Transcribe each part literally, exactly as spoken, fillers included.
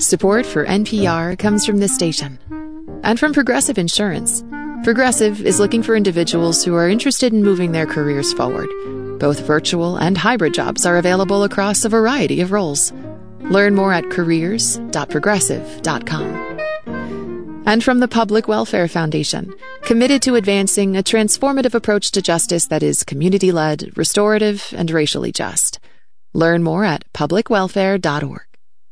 Support for N P R comes from this station and from Progressive Insurance. Progressive is looking for individuals who are interested in moving their careers forward. Both virtual and hybrid jobs are available across a variety of roles. Learn more at careers dot progressive dot com. And from the Public Welfare Foundation, committed to advancing a transformative approach to justice that is community-led, restorative, and racially just. Learn more at public welfare dot org.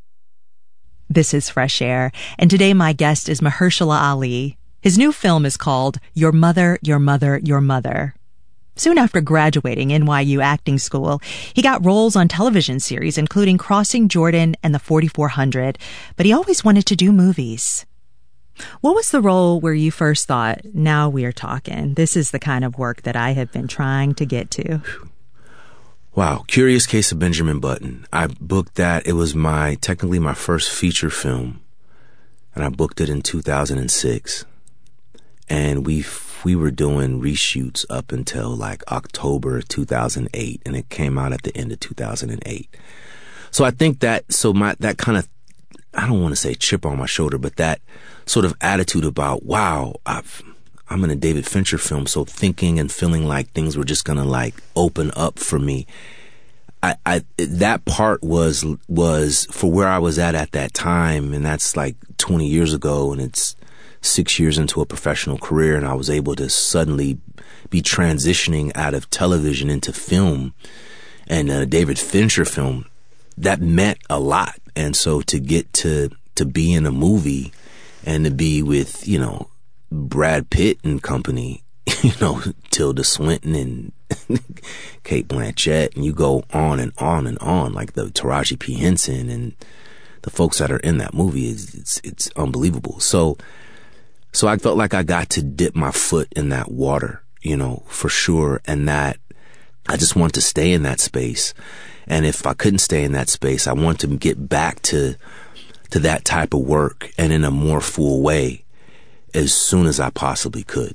This is Fresh Air, and today my guest is Mahershala Ali. His new film is called Your Mother, Your Mother, Your Mother. Soon after graduating N Y U acting school, he got roles on television series including Crossing Jordan and The forty-four hundred, but he always wanted to do movies. What was the role where you first thought, now we are talking, this is the kind of work that I have been trying to get to? Wow. Curious Case of Benjamin Button. I booked that. It was my, technically my first feature film. And I booked it in two thousand six. And we, we were doing reshoots up until like October two thousand eight. And it came out at the end of two thousand eight. So I think that, so my, that kind of, I don't want to say chip on my shoulder, but that sort of attitude about, wow, I've, I'm in a David Fincher film, so thinking and feeling like things were just gonna like open up for me. I, I, that part was, was for where I was at at that time, and that's like twenty years ago, and it's six years into a professional career, and I was able to suddenly be transitioning out of television into film and a David Fincher film. That meant a lot. And so to get to, to be in a movie and to be with, you know, Brad Pitt and company, you know, Tilda Swinton and Kate Blanchett, and you go on and on and on, like the Taraji P. Henson and the folks that are in that movie, is it's, it's unbelievable. So, so I felt like I got to dip my foot in that water, you know, for sure. And that I just want to stay in that space. And if I couldn't stay in that space, I want to get back to, to that type of work and in a more full way as soon as I possibly could.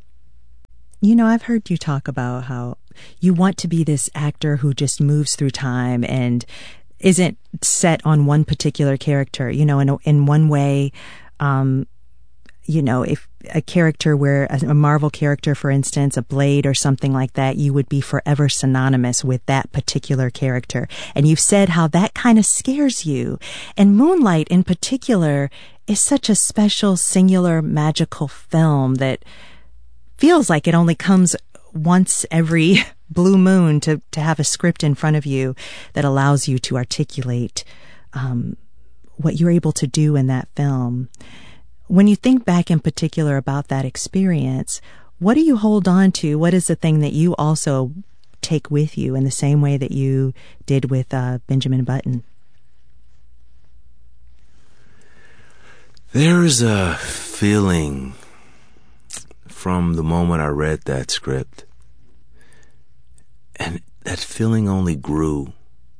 You know, I've heard you talk about how you want to be this actor who just moves through time and isn't set on one particular character. You know, in a, in one way, um, you know, if a character where a Marvel character, for instance, a Blade or something like that, you would be forever synonymous with that particular character. And you've said how that kind of scares you. And Moonlight in particular is such a special, singular, magical film that feels like it only comes once every blue moon to, to have a script in front of you that allows you to articulate um, what you're able to do in that film. When you think back in particular about that experience, what do you hold on to? What is the thing that you also take with you in the same way that you did with uh, Benjamin Button? There's a feeling from the moment I read that script, and that feeling only grew.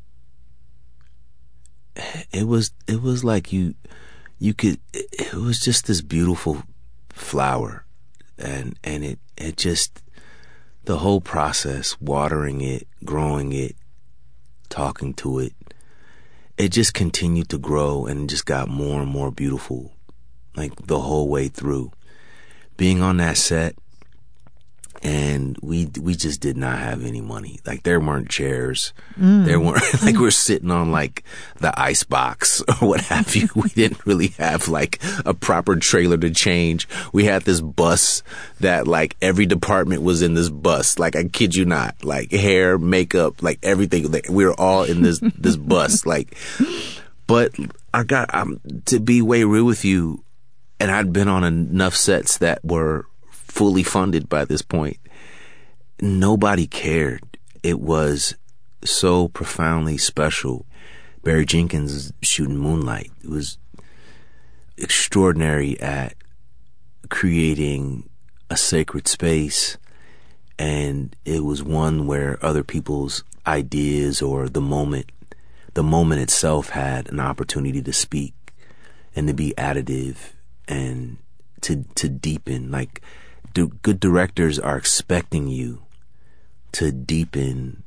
It was, it was like you, you could, it was just this beautiful flower, and, and it, it just, the whole process, watering it, growing it, talking to it, it just continued to grow and just got more and more beautiful, like the whole way through. Being on that set, and we we just did not have any money. Like there weren't chairs, mm. there weren't like we're sitting on like the ice box or what have you. We didn't really have like a proper trailer to change. We had this bus that like every department was in this bus. Like I kid you not, like hair, makeup, like everything. Like, we were all in this this bus. Like, but I got um, to be way real with you. And I'd been on enough sets that were fully funded by this point. Nobody cared. It was so profoundly special. Barry Jenkins shooting Moonlight. It was extraordinary at creating a sacred space. And it was one where other people's ideas or the moment, the moment itself had an opportunity to speak and to be additive and to to deepen. Like, do, good directors are expecting you to deepen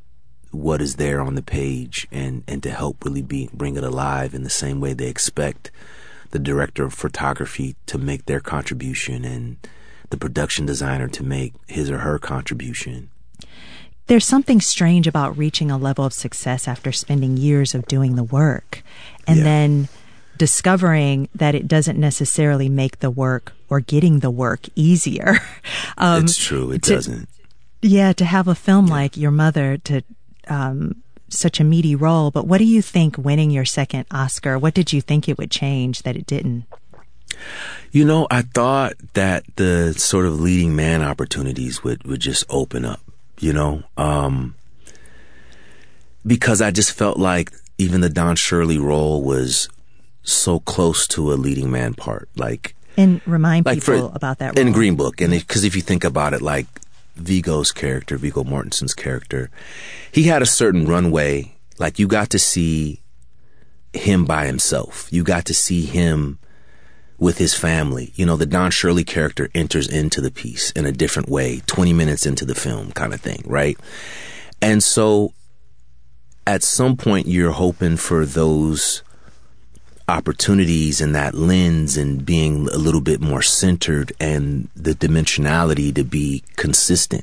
what is there on the page and, and to help really be, bring it alive in the same way they expect the director of photography to make their contribution and the production designer to make his or her contribution. There's something strange about reaching a level of success after spending years of doing the work and yeah. then discovering that it doesn't necessarily make the work or getting the work easier. Um, it's true. It to, doesn't. Yeah. To have a film yeah. like Your Mother, to um, such a meaty role. But what do you think winning your second Oscar, what did you think it would change that it didn't? You know, I thought that the sort of leading man opportunities would, would just open up, you know, um, because I just felt like even the Don Shirley role was so close to a leading man part. Like, and remind like people for, about that role. In Green Book. And because if you think about it, like Viggo's character, Viggo Mortensen's character, he had a certain runway. Like, you got to see him by himself. You got to see him with his family. You know, the Don Shirley character enters into the piece in a different way, twenty minutes into the film kind of thing, right? And so at some point you're hoping for those opportunities and that lens and being a little bit more centered and the dimensionality to be consistent.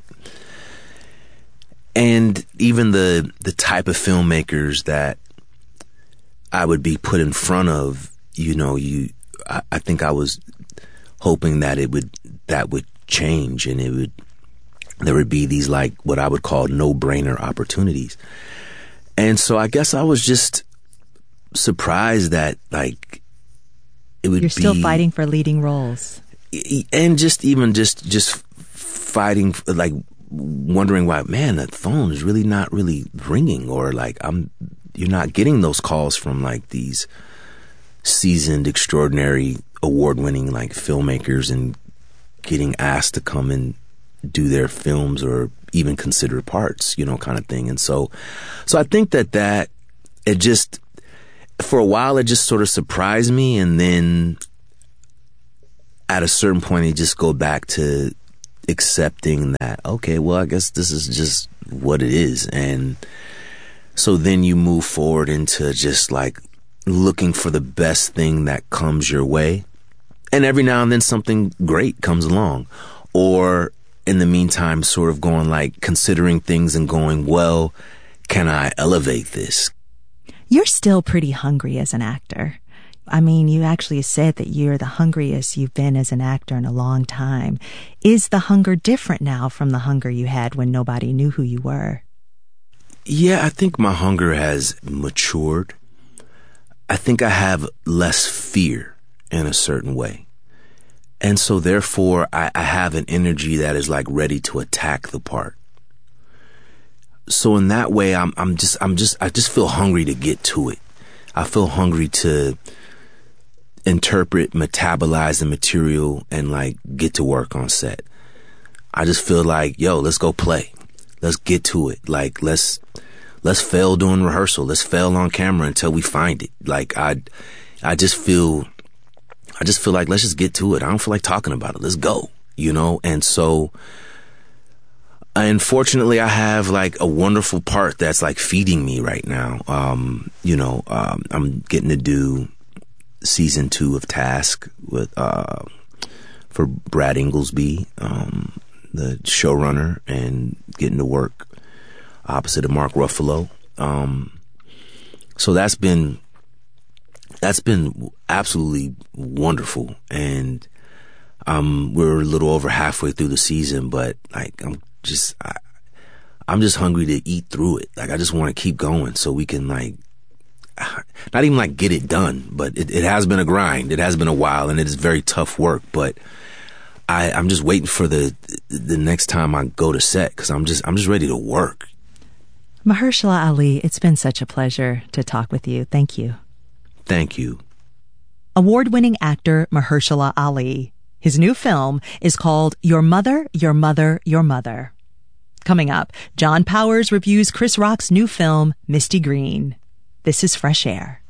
And even the the type of filmmakers that I would be put in front of, you know, you I, I think I was hoping that it would that would change and it would there would be these like what I would call no-brainer opportunities. And so I guess I was just surprised that like it would be... You're still be, fighting for leading roles. And just even just just fighting, like wondering why, man, that phone is really not really ringing, or like I'm you're not getting those calls from like these seasoned, extraordinary, award-winning like filmmakers and getting asked to come and do their films or even consider parts, you know, kind of thing. And so, so I think that that it just, for a while, it just sort of surprised me. And then at a certain point, it just go back to accepting that, okay, well, I guess this is just what it is. And so then you move forward into just like looking for the best thing that comes your way. And every now and then something great comes along. Or in the meantime, sort of going like considering things and going, well, can I elevate this? You're still pretty hungry as an actor. I mean, you actually said that you're the hungriest you've been as an actor in a long time. Is the hunger different now from the hunger you had when nobody knew who you were? Yeah, I think my hunger has matured. I think I have less fear in a certain way. And so therefore, I, I have an energy that is like ready to attack the part. So in that way, I'm, I'm just, I'm just, I just feel hungry to get to it. I feel hungry to interpret, metabolize the material and like get to work on set. I just feel like, yo, let's go play. Let's get to it. Like, let's, let's fail during rehearsal. Let's fail on camera until we find it. Like, I, I just feel, I just feel like, let's just get to it. I don't feel like talking about it. Let's go, you know? And so, unfortunately, I have like a wonderful part that's like feeding me right now. Um, you know, um, I'm getting to do season two of Task with, uh, for Brad Inglesby, um, the showrunner, and getting to work opposite of Mark Ruffalo. Um, so that's been, that's been absolutely wonderful. And, um, we're a little over halfway through the season, but like, I'm just, I, I'm just hungry to eat through it. Like, I just want to keep going so we can like, not even like get it done, but it, it has been a grind. It has been a while and it is very tough work, but I, I'm just waiting for the, the next time I go to set, cause I'm just, I'm just ready to work. Mahershala Ali, it's been such a pleasure to talk with you. Thank you. Thank you. Award-winning actor Mahershala Ali. His new film is called Your Mother, Your Mother, Your Mother. Coming up, John Powers reviews Chris Rock's new film, Misty Green. This is Fresh Air.